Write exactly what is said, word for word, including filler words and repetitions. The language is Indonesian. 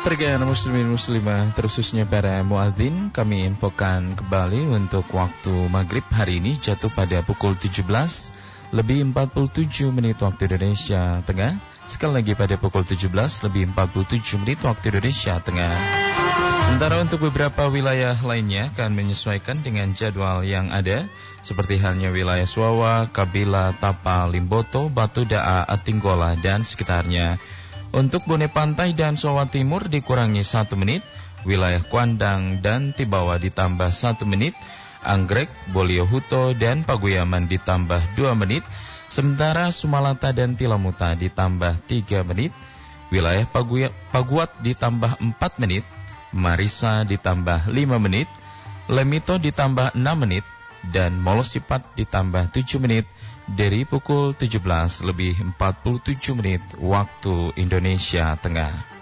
Pergian muslimin muslimah, terkhususnya para muadzin, kami infokan kembali untuk waktu maghrib hari ini jatuh pada pukul tujuh belas lebih empat puluh tujuh menit waktu Indonesia Tengah. Sekali lagi pada pukul tujuh belas lebih empat puluh tujuh menit waktu Indonesia Tengah. Sementara untuk beberapa wilayah lainnya akan menyesuaikan dengan jadwal yang ada, seperti halnya wilayah Suawa, Kabila, Tapa, Limboto, Batu Daa, Atinggola, dan sekitarnya. Untuk Bone Pantai dan Suawa Timur dikurangi satu menit, wilayah Kuandang dan Tibawa ditambah satu menit, Anggrek, Boliohuto, dan Paguyaman ditambah dua menit, sementara Sumalata dan Tilamuta ditambah tiga menit, wilayah Paguya, Paguat ditambah empat menit, Marisa ditambah lima menit, Lemito ditambah enam menit, dan Molosipat ditambah tujuh menit dari pukul tujuh belas lebih empat puluh tujuh menit waktu Indonesia Tengah.